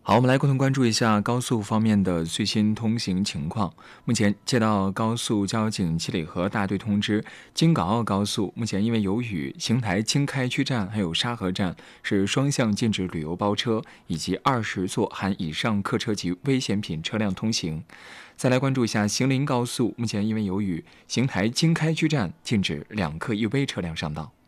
好，我们来共同关注一下高速方面的最新通行情况。目前接到高速交警七里河大队通知，京港澳高速目前因为有雨，邢台经开区站还有沙河站是双向禁止旅游包车以及20座含以上客车及危险品车辆通行。再来关注一下邢林高速，目前因为有雨，邢台经开区站禁止2客1危车辆上道。